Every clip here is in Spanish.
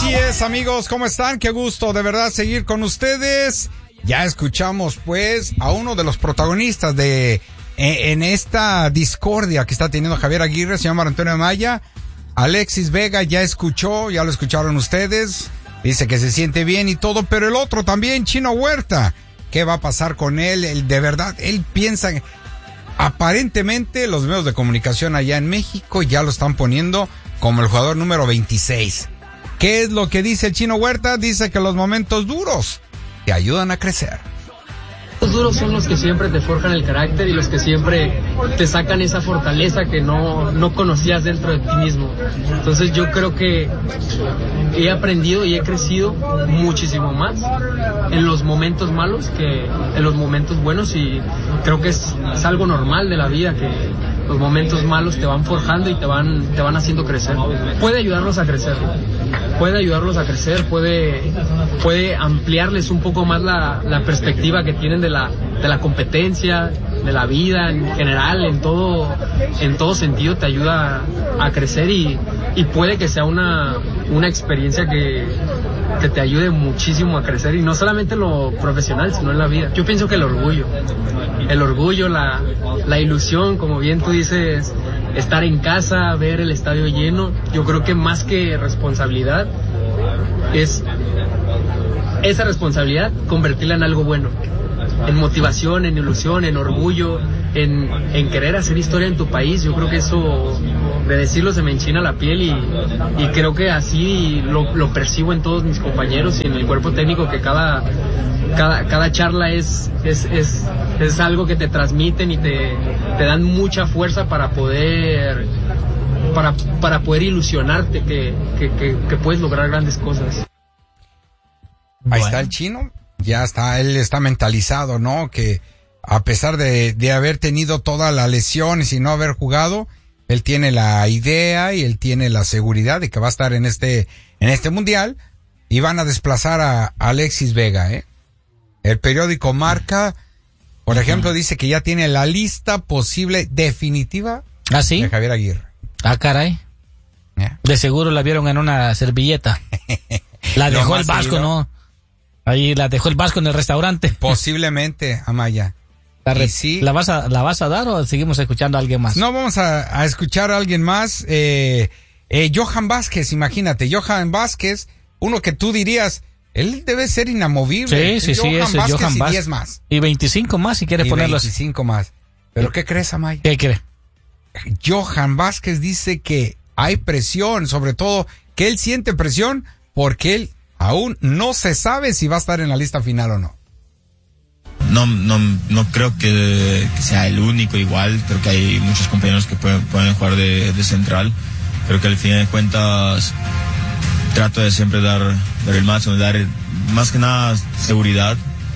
Así es, amigos, ¿cómo están? Qué gusto de verdad seguir con ustedes. Ya escuchamos pues a uno de los protagonistas de en esta discordia que está teniendo Javier Aguirre, se llama Antonio Amaya. Alexis Vega ya escuchó, ya lo escucharon ustedes. Dice que se siente bien y todo, pero el otro también, Chino Huerta. ¿Qué va a pasar con él? Él de verdad, él piensa... Aparentemente los medios de comunicación allá en México ya lo están poniendo como el jugador número 26. ¿Qué es lo que dice el Chino Huerta? Dice que los momentos duros te ayudan a crecer. Los duros son los que siempre te forjan el carácter y los que siempre te sacan esa fortaleza que no conocías dentro de ti mismo. Entonces yo creo que he aprendido y he crecido muchísimo más en los momentos malos que en los momentos buenos, y creo que es algo normal de la vida, que los momentos malos te van forjando y te van haciendo crecer. Puede ayudarlos a crecer, puede ampliarles un poco más la perspectiva que tienen de la competencia, de la vida en general, en todo sentido te ayuda a crecer, y puede que sea una experiencia que te ayude muchísimo a crecer, y no solamente en lo profesional, sino en la vida. Yo pienso que el orgullo, la ilusión, como bien tú dices, estar en casa, ver el estadio lleno, yo creo que más que responsabilidad es esa responsabilidad convertirla en algo bueno, en motivación, en ilusión, en orgullo, en querer hacer historia en tu país. Yo creo que eso, de decirlo, se me enchina la piel, y creo que así lo percibo en todos mis compañeros y en el cuerpo técnico, que cada charla es algo que te transmiten y te dan mucha fuerza para poder ilusionarte que puedes lograr grandes cosas. Ahí está el Chino, ya está, él está mentalizado, ¿no? Que a pesar de haber tenido todas las lesiones y no haber jugado, él tiene la idea y él tiene la seguridad de que va a estar en este mundial, y van a desplazar a Alexis Vega, ¿eh? El periódico Marca, por ejemplo, dice que ya tiene la lista posible definitiva de Javier Aguirre. Ah, caray. Yeah. De seguro la vieron en una servilleta. La dejó el Vasco, seguido, ¿no? Ahí la dejó el Vasco en el restaurante. Posiblemente, Amaya. Sí. ¿La vas a dar o seguimos escuchando a alguien más? No, vamos a escuchar a alguien más. Johan Vázquez, imagínate, Johan Vázquez, uno que tú dirías, él debe ser inamovible. Sí, ese es Johan Vázquez. Y 10 más. Y 25 más si quieres ponerlos. 25 más. ¿Pero qué crees, Amaya? ¿Qué crees? Johan Vázquez dice que hay presión, sobre todo que él siente presión porque él aún no se sabe si va a estar en la lista final o no. No creo que sea el único igual. Creo que hay muchos compañeros que pueden jugar de central. Creo que al fin de cuentas trato de siempre dar el máximo, dar más que nada seguridad.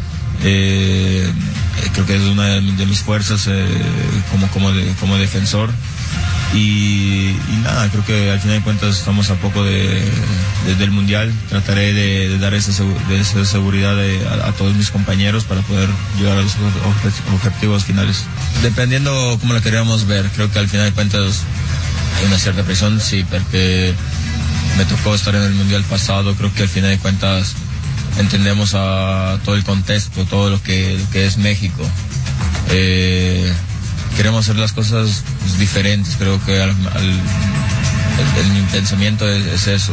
Creo que es una de mis fuerzas como defensor. Y nada, creo que al final de cuentas estamos a poco del mundial. Trataré de dar esa seguridad a todos mis compañeros para poder llegar a los objetivos finales. Dependiendo cómo lo queríamos ver, creo que al final de cuentas hay una cierta presión, sí, porque me tocó estar en el mundial pasado. Creo que al final de cuentas entendemos a todo el contexto, todo lo que es México. Queremos hacer las cosas diferentes. Creo que mi pensamiento es eso.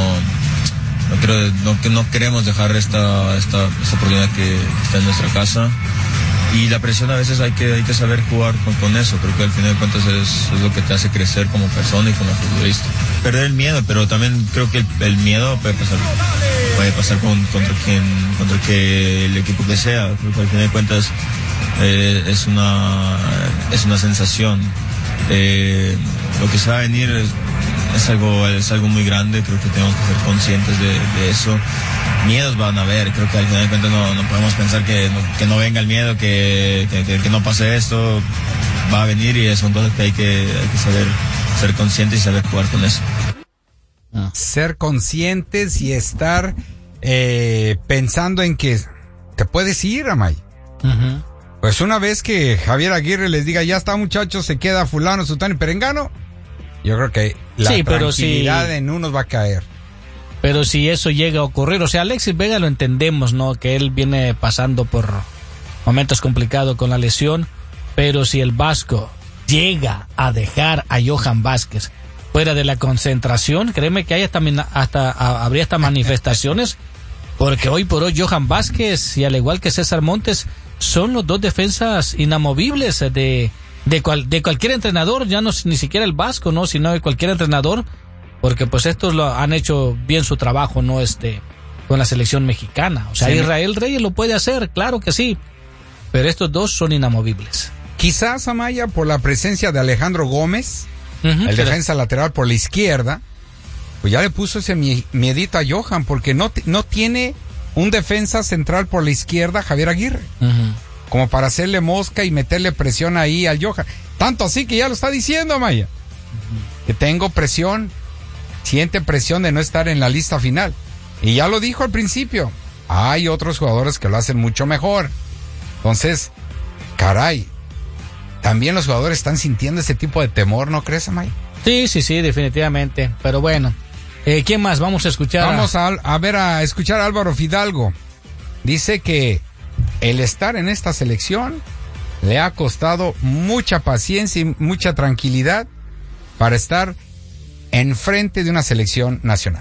No queremos dejar esta oportunidad que está en nuestra casa, y la presión a veces hay que saber jugar con eso. Creo que al final de cuentas es lo que te hace crecer como persona y como futbolista. Perder el miedo, pero también creo que el miedo puede pasar contra que el equipo que sea. Creo que al final de cuentas es una sensación. Lo que se va a venir es algo muy grande. Creo que tenemos que ser conscientes de eso. Miedos van a haber. Creo que al final de cuentas no podemos pensar que no venga el miedo, que no pase esto. Va a venir, y son cosas que hay que saber ser conscientes y saber jugar con eso. Ser conscientes y estar pensando en que te puedes ir, Amay. Uh-huh. Pues una vez que Javier Aguirre les diga, ya está, muchachos, se queda fulano, sutano y perengano, yo creo que la tranquilidad en unos va a caer. Pero si eso llega a ocurrir, o sea, Alexis Vega lo entendemos, ¿no? Que él viene pasando por momentos complicados con la lesión, pero si el Vasco llega a dejar a Johan Vázquez fuera de la concentración, créeme que hay habría hasta manifestaciones, porque hoy por hoy Johan Vázquez y al igual que César Montes son los dos defensas inamovibles de cualquier entrenador, ya no ni siquiera el Vasco, no, sino de cualquier entrenador, porque pues estos lo han hecho bien su trabajo, no con la selección mexicana. O sea, sí. Israel Reyes lo puede hacer, claro que sí, pero estos dos son inamovibles. Quizás, Amaya, por la presencia de Alejandro Gómez, el defensa lateral por la izquierda, pues ya le puso ese miedito a Johan, porque no tiene un defensa central por la izquierda, Javier Aguirre, como para hacerle mosca y meterle presión ahí al Johan. Tanto así que ya lo está diciendo, Amaya, que tengo presión, siente presión de no estar en la lista final. Y ya lo dijo al principio, hay otros jugadores que lo hacen mucho mejor. Entonces, caray, también los jugadores están sintiendo ese tipo de temor, ¿no crees, Amaya? Sí, definitivamente. Pero bueno, ¿quién más? Vamos a escuchar. Vamos a escuchar a Álvaro Fidalgo. Dice que el estar en esta selección le ha costado mucha paciencia y mucha tranquilidad para estar enfrente de una selección nacional.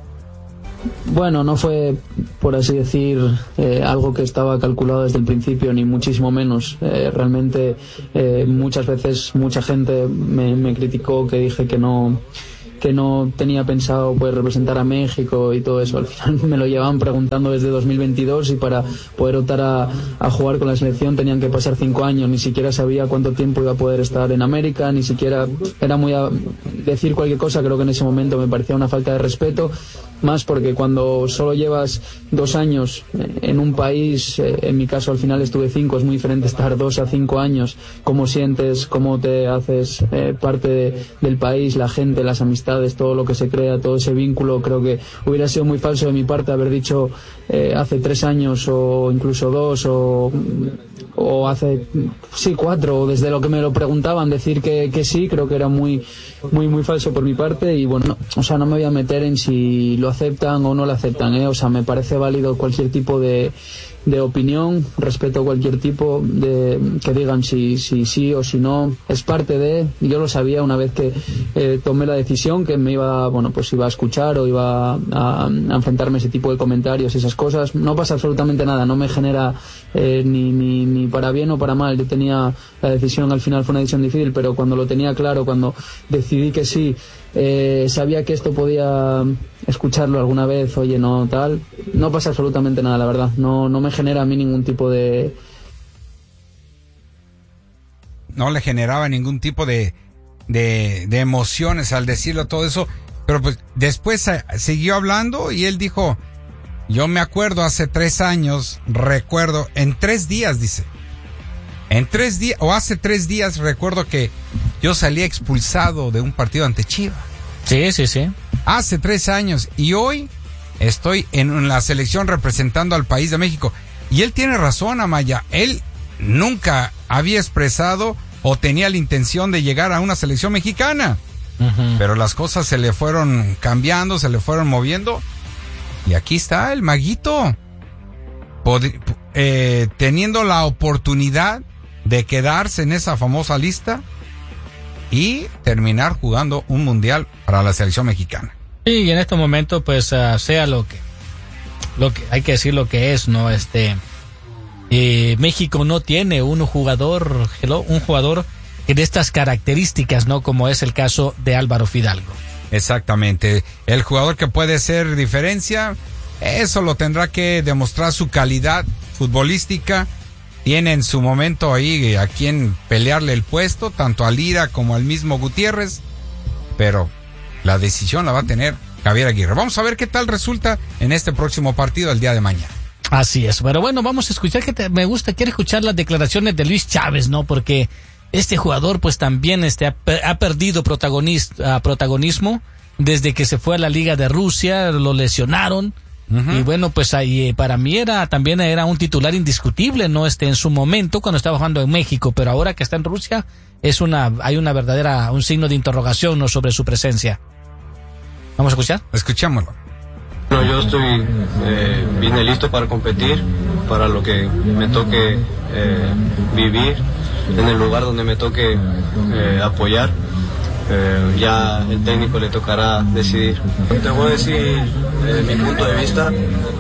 Bueno, no fue, por así decir, algo que estaba calculado desde el principio, ni muchísimo menos. Realmente muchas veces mucha gente me criticó, que dije que no tenía pensado pues representar a México y todo eso. Al final me lo llevaban preguntando desde 2022 y para poder optar a jugar con la selección tenían que pasar 5 años. Ni siquiera sabía cuánto tiempo iba a poder estar en América, ni siquiera era muy decir cualquier cosa. Creo que en ese momento me parecía una falta de respeto, más porque cuando solo llevas 2 años en un país, en mi caso al final estuve 5, es muy diferente estar 2 a 5 años, cómo sientes, cómo te haces parte del país, la gente, las amistades, todo lo que se crea, todo ese vínculo. Creo que hubiera sido muy falso de mi parte haber dicho hace 3 años o incluso 2 o hace 4, o desde lo que me lo preguntaban decir que sí. Creo que era muy falso por mi parte y bueno, no me voy a meter en si lo aceptan o no lo aceptan, o sea, me parece válido cualquier tipo de opinión, respeto cualquier tipo de que digan si sí o si no, es parte de, yo lo sabía una vez que tomé la decisión que me iba, pues iba a escuchar o iba a enfrentarme a ese tipo de comentarios y esas cosas. No pasa absolutamente nada, no me genera ni para bien o para mal. Yo tenía la decisión, al final fue una decisión difícil, pero cuando lo tenía claro, cuando decidí que sí, sabía que esto podía escucharlo alguna vez, oye, no tal, no pasa absolutamente nada, la verdad, no me genera a mí ningún tipo de... No le generaba ningún tipo de emociones al decirlo todo eso, pero pues después siguió hablando y él dijo, yo me acuerdo hace 3 años, recuerdo, en 3 días, dice, hace 3 días recuerdo que yo salí expulsado de un partido ante Chivas. Sí. Hace 3 años y hoy estoy en la selección representando al país de México. Y él tiene razón, Amaya. Él nunca había expresado o tenía la intención de llegar a una selección mexicana. Pero las cosas se le fueron cambiando, se le fueron moviendo. Y aquí está el maguito. Teniendo la oportunidad de quedarse en esa famosa lista y terminar jugando un mundial para la selección mexicana. Sí, y en este momento pues sea lo que hay que decir lo que es, ¿no? México no tiene un jugador de estas características, ¿no? Como es el caso de Álvaro Fidalgo. Exactamente. El jugador que puede ser diferencia, eso lo tendrá que demostrar su calidad futbolística. Tiene en su momento ahí a quien pelearle el puesto, tanto a Lira como al mismo Gutiérrez, pero la decisión la va a tener Javier Aguirre. Vamos a ver qué tal resulta en este próximo partido el día de mañana. Así es, pero bueno, vamos a escuchar, quiero escuchar las declaraciones de Luis Chávez, ¿no? Porque este jugador pues también ha perdido protagonismo desde que se fue a la Liga de Rusia, lo lesionaron. Y bueno, pues ahí para mí también era un titular indiscutible, ¿no? En su momento cuando estaba jugando en México, pero ahora que está en Rusia hay un signo de interrogación, ¿no? Sobre su presencia. ¿Vamos a escuchar? Escuchémoslo. Bueno, yo vine listo para competir, para lo que me toque vivir, en el lugar donde me toque apoyar. Ya el técnico le tocará decidir. Te voy a decir mi punto de vista.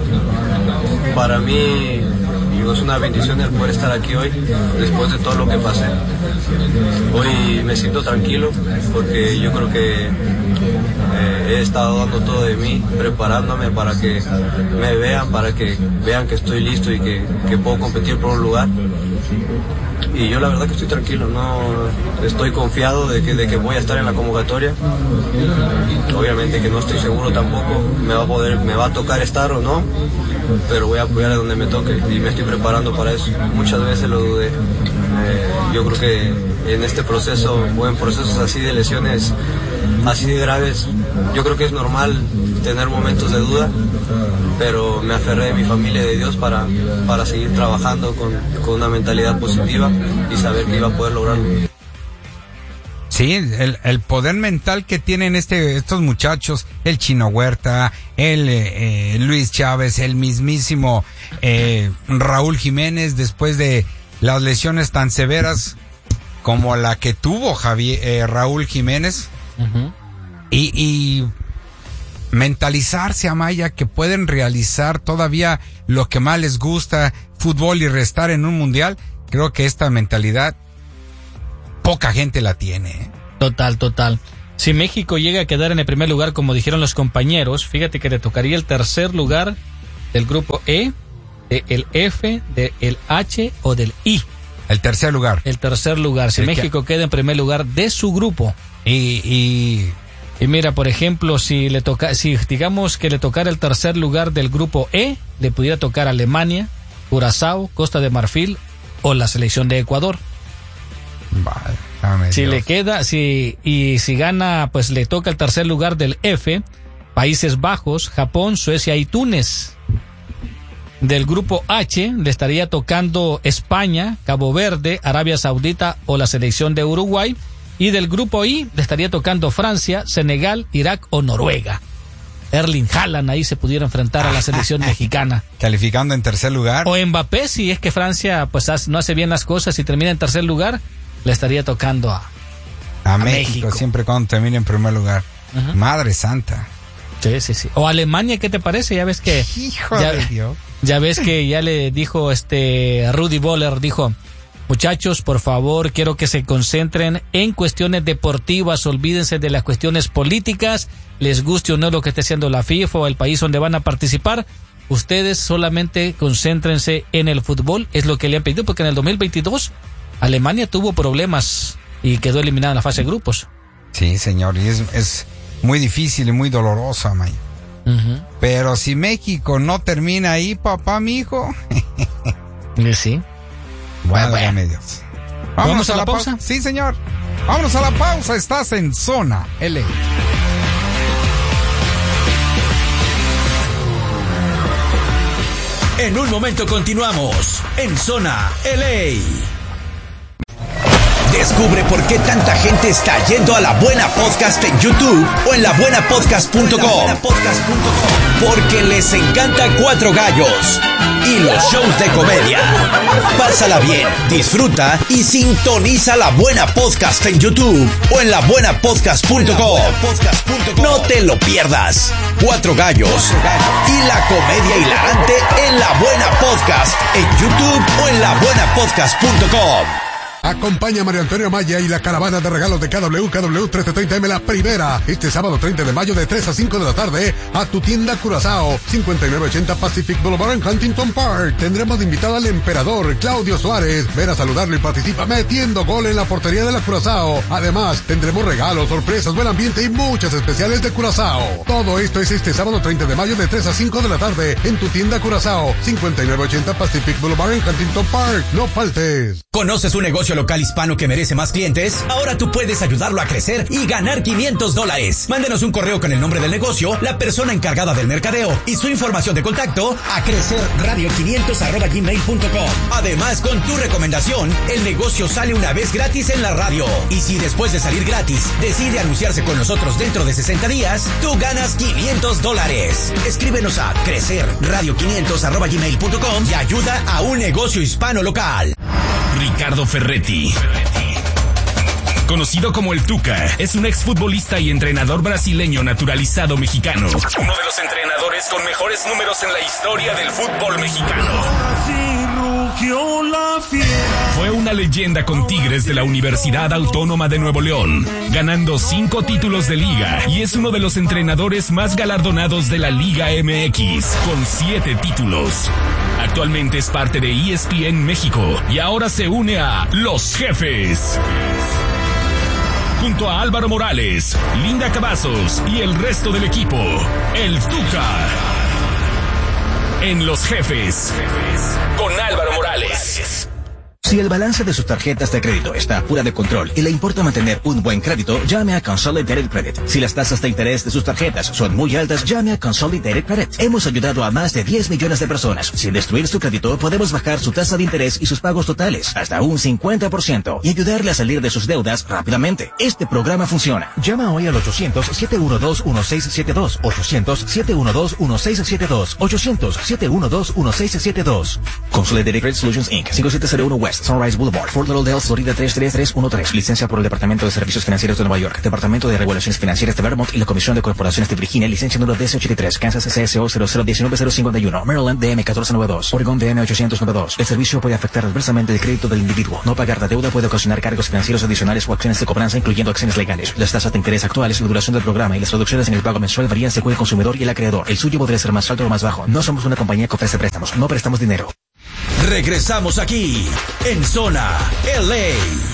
Para mí es una bendición el poder estar aquí hoy, después de todo lo que pasé. Hoy me siento tranquilo porque yo creo que he estado dando todo de mí, preparándome para que me vean, para que vean que estoy listo y que puedo competir por un lugar. Y yo la verdad que estoy tranquilo, no estoy confiado de que voy a estar en la convocatoria. Obviamente que no estoy seguro tampoco, me va a tocar estar o no, pero voy a apoyar a donde me toque y me estoy preparando para eso. Muchas veces lo dudé. Yo creo que en este proceso o en procesos así de lesiones así de graves, yo creo que es normal tener momentos de duda, pero me aferré de mi familia y de Dios para seguir trabajando con una mentalidad positiva y saber que iba a poder lograrlo. Sí, el poder mental que tienen estos muchachos, el Chino Huerta, el Luis Chávez, el mismísimo Raúl Jiménez, después de las lesiones tan severas como la que tuvo Raúl Jiménez. Uh-huh. Y mentalizarse, Amaya, que pueden realizar todavía lo que más les gusta, fútbol, y restar en un mundial. Creo que esta mentalidad poca gente la tiene. Total. Si México llega a quedar en el primer lugar, como dijeron los compañeros, fíjate que le tocaría el tercer lugar del grupo E, del F, del H o del I. El tercer lugar. Si México queda en primer lugar de su grupo. Y mira, por ejemplo, si digamos que le tocara el tercer lugar del grupo E, le pudiera tocar Alemania, Curazao, Costa de Marfil o la selección de Ecuador. Vale, si Dios. Le queda, si gana, pues le toca el tercer lugar del F, Países Bajos, Japón, Suecia y Túnez. Del grupo H le estaría tocando España, Cabo Verde, Arabia Saudita o la selección de Uruguay. Y del grupo I le estaría tocando Francia, Senegal, Irak o Noruega. Erling Haaland ahí se pudiera enfrentar a la selección mexicana. Calificando en tercer lugar. O Mbappé, si es que Francia pues no hace bien las cosas y termina en tercer lugar, le estaría tocando a México. Siempre cuando termine en primer lugar. Uh-huh. Madre santa. Sí. O Alemania, ¿qué te parece? Ya ves que... Hijo de Dios. Ya ves que ya le dijo Rudi Völler, dijo: muchachos, por favor, quiero que se concentren en cuestiones deportivas, olvídense de las cuestiones políticas, les guste o no lo que esté haciendo la FIFA o el país donde van a participar, ustedes solamente concéntrense en el fútbol, es lo que le han pedido, porque en el 2022 Alemania tuvo problemas y quedó eliminada en la fase de grupos. Sí, señor, y es muy difícil y muy dolorosa, May. Uh-huh. Pero si México no termina ahí, papá, mijo. Sí. Bueno. Dios. ¿Vamos a la pausa? Sí, señor. Vámonos a la pausa. Estás en Zona LA. En un momento continuamos en Zona LA. Descubre por qué tanta gente está yendo a La Buena Podcast en YouTube o en labuenapodcast.com. Porque les encanta Cuatro Gallos y los shows de comedia. Pásala bien, disfruta y sintoniza La Buena Podcast en YouTube o en labuenapodcast.com. No te lo pierdas. Cuatro Gallos y la comedia hilarante en La Buena Podcast en YouTube o en labuenapodcast.com. Acompaña a Mario Antonio Maya y la caravana de regalos de KW 1330M La Primera este sábado 30 de mayo de 3 a 5 de la tarde a tu tienda Curazao, 5980 Pacific Boulevard en Huntington Park. Tendremos de invitado al emperador Claudio Suárez. Ven a saludarlo y participa metiendo gol en la portería de la Curazao. Además, tendremos regalos, sorpresas, buen ambiente y muchas especiales de Curazao. Todo esto es este sábado 30 de mayo de 3 a 5 de la tarde en tu tienda Curazao, 5980 Pacific Boulevard en Huntington Park. No faltes. ¿Conoces un negocio local hispano que merece más clientes? Ahora tú puedes ayudarlo a crecer y ganar $500. Mándenos un correo con el nombre del negocio, la persona encargada del mercadeo y su información de contacto a crecerradio500@gmail.com. Además, con tu recomendación, el negocio sale una vez gratis en la radio. Y si después de salir gratis decide anunciarse con nosotros dentro de 60 días, tú ganas $500. Escríbenos a crecerradio500@gmail.com y ayuda a un negocio hispano local. Ricardo Ferretti, conocido como el Tuca, es un exfutbolista y entrenador brasileño naturalizado mexicano. Uno de los entrenadores con mejores números en la historia del fútbol mexicano. Fue una leyenda con Tigres de la Universidad Autónoma de Nuevo León, ganando 5 títulos de liga, y es uno de los entrenadores más galardonados de la Liga MX, con 7 títulos. Actualmente es parte de ESPN México y ahora se une a Los Jefes. Junto a Álvaro Morales, Linda Cavazos y el resto del equipo, el Tuca. En Los Jefes, con Álvaro Morales. Si el balance de sus tarjetas de crédito está fuera de control y le importa mantener un buen crédito, llame a Consolidated Credit. Si las tasas de interés de sus tarjetas son muy altas, llame a Consolidated Credit. Hemos ayudado a más de 10 millones de personas. Sin destruir su crédito, podemos bajar su tasa de interés y sus pagos totales hasta un 50% y ayudarle a salir de sus deudas rápidamente. Este programa funciona. Llama hoy al 800-712-1672. 800-712-1672. 800-712-1672. Consolidated Credit Solutions Inc. 5701 West Sunrise Boulevard, Fort Lauderdale, Florida 33313. Licencia por el Departamento de Servicios Financieros de Nueva York, Departamento de Regulaciones Financieras de Vermont y la Comisión de Corporaciones de Virginia. Licencia número DC83, Kansas CSO 0019051, Maryland DM 1492, Oregon DM 892. El servicio puede afectar adversamente el crédito del individuo. No pagar la deuda puede ocasionar cargos financieros adicionales o acciones de cobranza, incluyendo acciones legales. Las tasas de interés actuales, la duración del programa y las reducciones en el pago mensual varían según el consumidor y el acreedor. El suyo podría ser más alto o más bajo. No somos una compañía que ofrece préstamos. No prestamos dinero. Regresamos aquí, en Zona LA.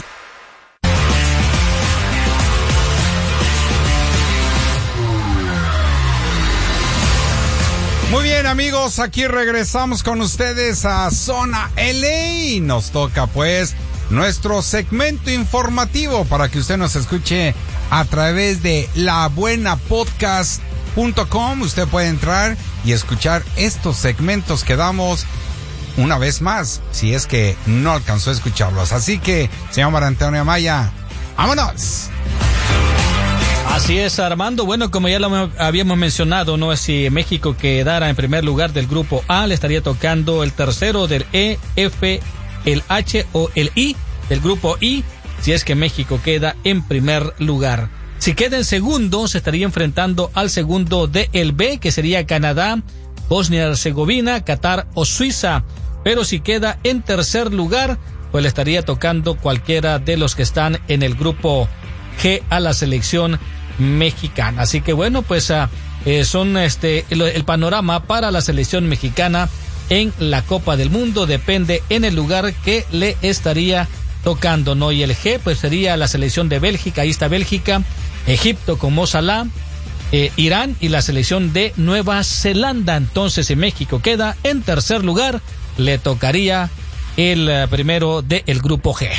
Muy bien, amigos, aquí regresamos con ustedes a Zona LA y nos toca pues nuestro segmento informativo para que usted nos escuche a través de labuenapodcast.com. Usted puede entrar y escuchar estos segmentos que damos una vez más, si es que no alcanzó a escucharlos. Así que, señor María Antonio Amaya, ¡vámonos! Así es, Armando. Bueno, como ya lo habíamos mencionado, ¿no? Si México quedara en primer lugar del grupo A, le estaría tocando el tercero del E, F, el H o el I del grupo I, si es que México queda en primer lugar. Si queda en segundo, se estaría enfrentando al segundo del B, que sería Canadá, Bosnia-Herzegovina, Qatar o Suiza. Pero si queda en tercer lugar, pues le estaría tocando cualquiera de los que están en el grupo G a la selección mexicana. Así que bueno, pues son el panorama para la selección mexicana en la Copa del Mundo. Depende en el lugar que le estaría tocando, ¿no? Y el G pues sería la selección de Bélgica. Ahí está Bélgica, Egipto con Mo Salah, Irán y la selección de Nueva Zelanda. Entonces, si México queda en tercer lugar, le tocaría el primero del grupo G.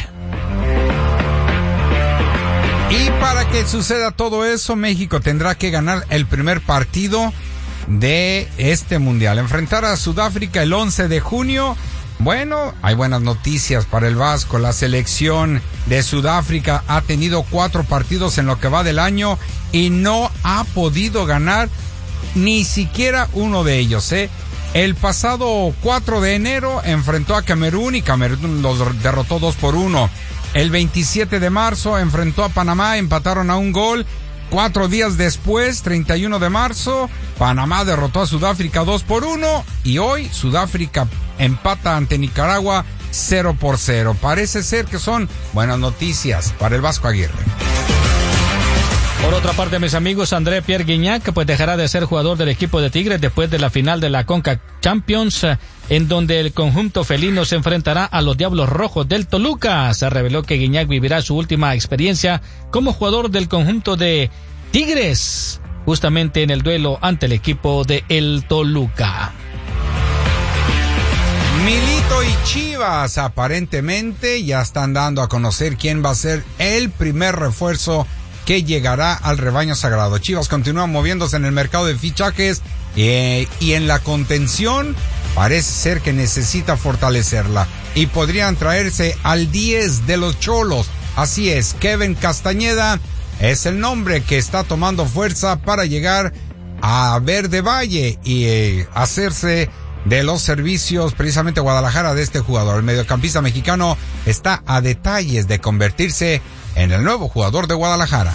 Y para que suceda todo eso, México tendrá que ganar el primer partido de este mundial. Enfrentar a Sudáfrica el 11 de junio. Bueno, hay buenas noticias para el Vasco. La selección de Sudáfrica ha tenido 4 partidos en lo que va del año y no ha podido ganar ni siquiera uno de ellos, El pasado 4 de enero enfrentó a Camerún y Camerún los derrotó 2-1. El 27 de marzo enfrentó a Panamá, empataron a un gol. 4 días después, 31 de marzo, Panamá derrotó a Sudáfrica 2-1 y hoy Sudáfrica empata ante Nicaragua 0-0. Parece ser que son buenas noticias para el Vasco Aguirre. Por otra parte, mis amigos, André Pierre Guignac pues dejará de ser jugador del equipo de Tigres después de la final de la CONCACAF Champions, en donde el conjunto felino se enfrentará a los Diablos Rojos del Toluca. Se reveló que Guignac vivirá su última experiencia como jugador del conjunto de Tigres, justamente en el duelo ante el equipo de el Toluca. Milito y Chivas aparentemente ya están dando a conocer quién va a ser el primer refuerzo que llegará al rebaño sagrado. Chivas continúa moviéndose en el mercado de fichajes y en la contención parece ser que necesita fortalecerla y podrían traerse al 10 de los Cholos. Así es, Kevin Castañeda es el nombre que está tomando fuerza para llegar a Verde Valle y hacerse de los servicios precisamente Guadalajara de este jugador. El mediocampista mexicano está a detalles de convertirse en el nuevo jugador de Guadalajara.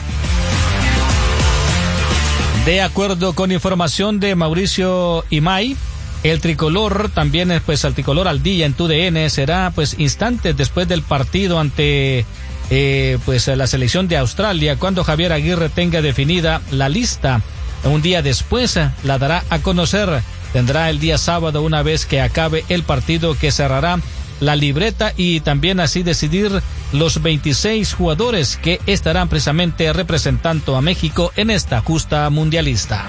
De acuerdo con información de Mauricio Imay, el tricolor también, pues el tricolor al día en TUDN será pues instantes después del partido ante pues la selección de Australia, cuando Javier Aguirre tenga definida la lista. Un día después la dará a conocer. Tendrá el día sábado, una vez que acabe el partido, que cerrará la libreta y también así decidir los 26 jugadores que estarán precisamente representando a México en esta justa mundialista.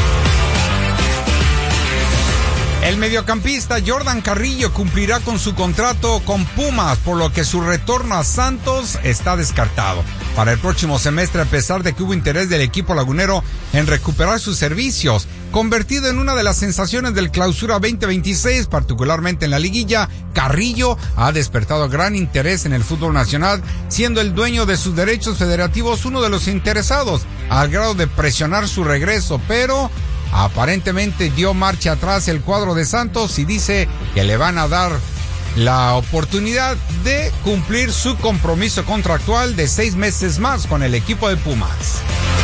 El mediocampista Jordan Carrillo cumplirá con su contrato con Pumas, por lo que su retorno a Santos está descartado para el próximo semestre, a pesar de que hubo interés del equipo lagunero en recuperar sus servicios. Convertido en una de las sensaciones del Clausura 2026, particularmente en la liguilla, Carrillo ha despertado gran interés en el fútbol nacional, siendo el dueño de sus derechos federativos uno de los interesados, al grado de presionar su regreso, pero aparentemente dio marcha atrás el cuadro de Santos y dice que le van a dar la oportunidad de cumplir su compromiso contractual de 6 meses más con el equipo de Pumas.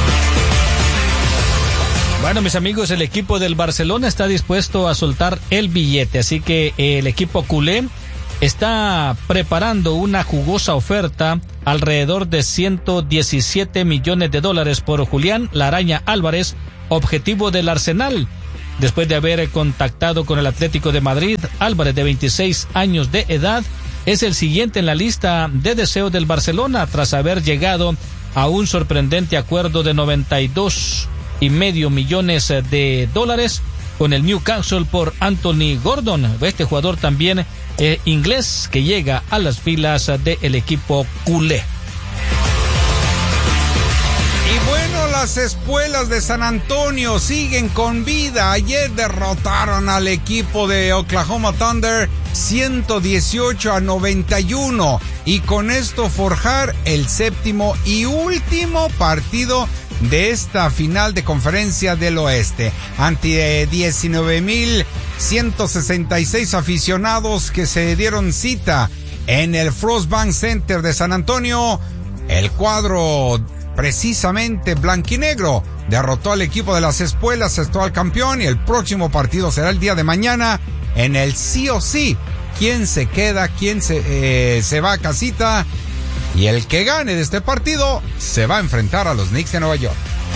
Bueno, mis amigos, el equipo del Barcelona está dispuesto a soltar el billete, así que el equipo culé está preparando una jugosa oferta alrededor de $117 millones por Julián La Araña Álvarez, objetivo del Arsenal. Después de haber contactado con el Atlético de Madrid, Álvarez, de 26 años de edad, es el siguiente en la lista de deseos del Barcelona, tras haber llegado a un sorprendente acuerdo de $92,5 millones con el Newcastle por Anthony Gordon. Este jugador también inglés que llega a las filas del equipo culé. Y bueno, las espuelas de San Antonio siguen con vida. Ayer derrotaron al equipo de Oklahoma Thunder 118-91 y con esto forjar el séptimo y último partido de esta final de Conferencia del Oeste ante 19,166 aficionados que se dieron cita en el Frostbank Center de San Antonio. El cuadro precisamente blanquinegro derrotó al equipo de las espuelas, actual campeón, y el próximo partido será el día de mañana en el sí o sí. ¿Quién se queda? ¿Quién se va a casita? Y el que gane de este partido se va a enfrentar a los Knicks de Nueva York.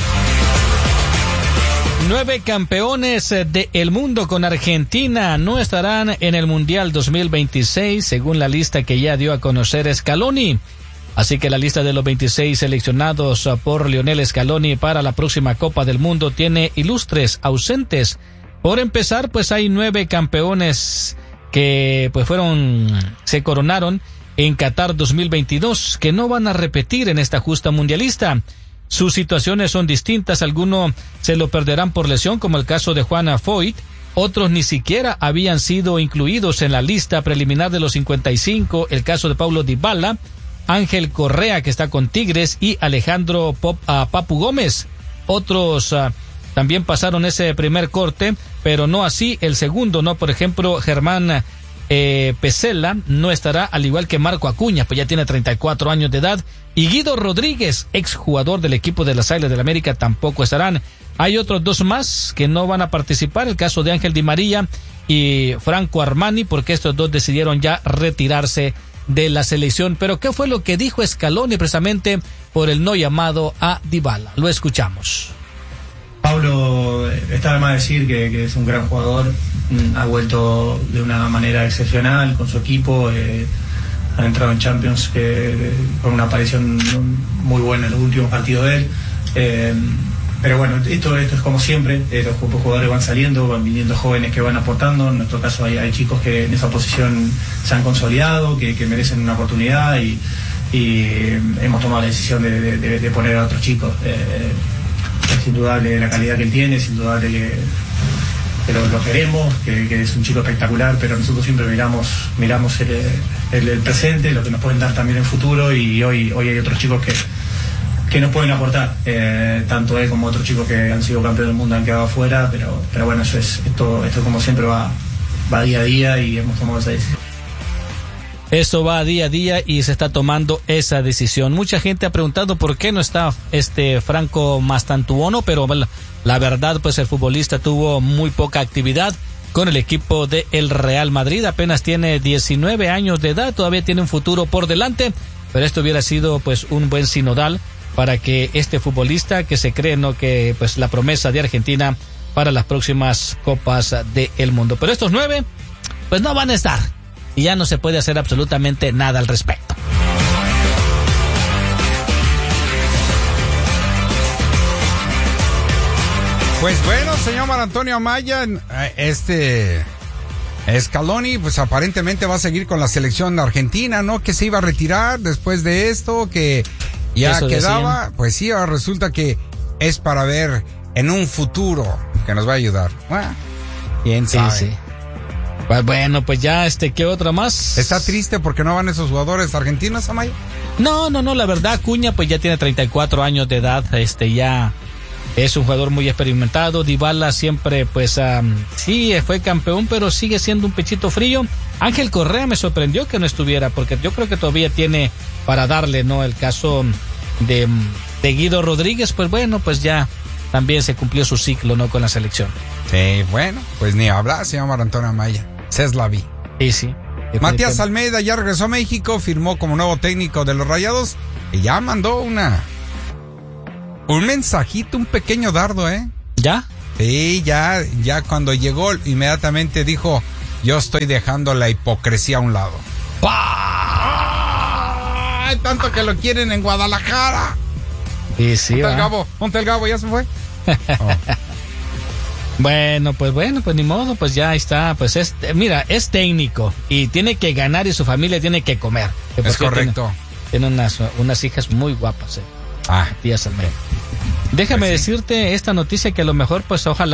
9 campeones del mundo con Argentina no estarán en el Mundial 2026, según la lista que ya dio a conocer Scaloni. Así que la lista de los 26 seleccionados por Lionel Scaloni para la próxima Copa del Mundo tiene ilustres ausentes. Por empezar, pues hay 9 campeones que pues se coronaron en Qatar 2022, que no van a repetir en esta justa mundialista. Sus situaciones son distintas, algunos se lo perderán por lesión, como el caso de Juan Foyt, otros ni siquiera habían sido incluidos en la lista preliminar de los 55, el caso de Paulo Dybala, Ángel Correa, que está con Tigres, y Alejandro Papu Gómez. Otros también pasaron ese primer corte, pero no así el segundo, ¿no? Por ejemplo, Germán Pesela no estará, al igual que Marco Acuña, pues ya tiene 34 años de edad, y Guido Rodríguez, exjugador del equipo de las Águilas del América, tampoco estarán. Hay otros 2 más que no van a participar, el caso de Ángel Di María y Franco Armani, porque estos 2 decidieron ya retirarse de la selección. Pero ¿qué fue lo que dijo Scaloni precisamente por el no llamado a Dybala? Lo escuchamos. Paulo, está de más decir que es un gran jugador, ha vuelto de una manera excepcional con su equipo, ha entrado en Champions con una aparición muy buena en los últimos partidos de él, Pero bueno, esto es como siempre, los jugadores van saliendo, van viniendo jóvenes que van aportando. En nuestro caso hay chicos que en esa posición se han consolidado, que merecen una oportunidad y hemos tomado la decisión de poner a otros chicos. Es indudable la calidad que él tiene, es indudable que lo queremos, que es un chico espectacular, pero nosotros siempre miramos el presente, lo que nos pueden dar también en el futuro, y hoy hay otros chicos que nos pueden aportar, tanto él como otros chicos que han sido campeones del mundo han quedado afuera, pero bueno, esto como siempre va día a día y hemos tomado esa decisión. Esto va día a día y se está tomando esa decisión. Mucha gente ha preguntado por qué no está Franco Mastantuono, pero la verdad, pues el futbolista tuvo muy poca actividad con el equipo del Real Madrid. Apenas tiene 19 años de edad, todavía tiene un futuro por delante, pero esto hubiera sido pues un buen sinodal para que este futbolista, que se cree que pues la promesa de Argentina para las próximas Copas del Mundo. Pero estos 9 pues no van a estar y ya no se puede hacer absolutamente nada al respecto. Pues bueno, señor Marantonio Amaya, Scaloni, pues aparentemente va a seguir con la selección argentina, ¿no? Que se iba a retirar después de esto, que ya eso quedaba. Decían. Pues sí, ahora resulta que es para ver en un futuro que nos va a ayudar. Bueno, quién sabe. Sí. Pues bueno, pues ya, ¿qué otra más? ¿Está triste porque no van esos jugadores argentinos, Amaya? No, la verdad, Acuña pues ya tiene 34 años de edad, ya es un jugador muy experimentado. Dybala siempre, pues, sí, fue campeón, pero sigue siendo un pechito frío. Ángel Correa me sorprendió que no estuviera, porque yo creo que todavía tiene para darle, ¿no? El caso de Guido Rodríguez, pues bueno, pues ya también se cumplió su ciclo, ¿no? Con la selección. Sí, bueno, pues ni hablar, señor Marantonio Amaya. Se la vi. Sí. Matías Almeida ya regresó a México, firmó como nuevo técnico de los Rayados y ya mandó un mensajito, un pequeño dardo, ¿eh? ¿Ya? Sí, ya cuando llegó inmediatamente dijo, yo estoy dejando la hipocresía a un lado. ¡Pah! ¡Ay, tanto que lo quieren en Guadalajara! Sí, ponte el Gabo, ya se fue. Oh. Bueno, pues ni modo, pues ya está, pues es técnico y tiene que ganar y su familia tiene que comer. Es correcto. Tiene unas hijas muy guapas, Matías Almeida. Déjame decirte esta noticia que a lo mejor, pues ojalá